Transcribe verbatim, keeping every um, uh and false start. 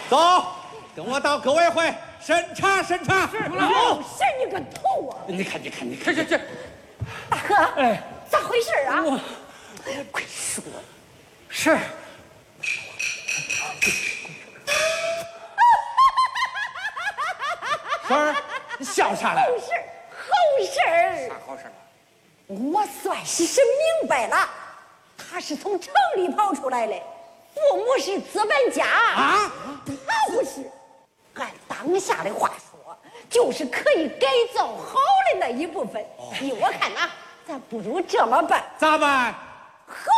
走，跟我到革委会审查审查。 是，老审你个头啊！ 你看，你看，你看， 这这这， 大哥，哎，咋回事啊？ 我快说。 是。 婶儿，你笑啥来？ 好事，好事。 啥好事啊？ 我算是是明白了，他是从城里跑出来的，父母是资本家啊， 他不是。按当下的话说，就是可以改造好的那一部分。依我看呐，咱不如这么办。 咋办？